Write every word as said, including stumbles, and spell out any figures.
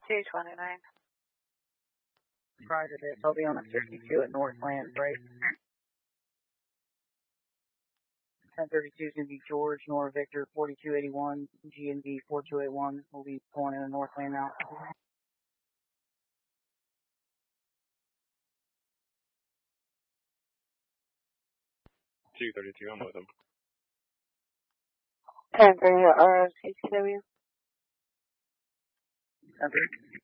two twenty-nine. Prior to this, I'll be on a thirty-two at Northland break. ten thirty-two is going to be George, Nora Victor, forty-two eighty-one, G N V four two eight one. We'll be pulling in a Northland now. two thirty-two, I'm with him. ten thirty R O C C W. Okay.